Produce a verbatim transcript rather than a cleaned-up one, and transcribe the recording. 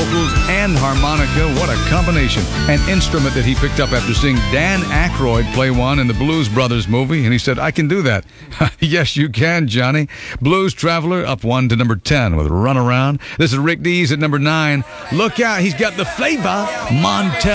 vocals and harmonica. What a combination. An instrument that he picked up after seeing Dan Aykroyd play one in the Blues Brothers movie, and he said, I can do that. Yes, you can, Johnny. Blues Traveler up one to number ten with Run Around. This is Rick Dees at number nine. Look out, he's got the flavor. Montel.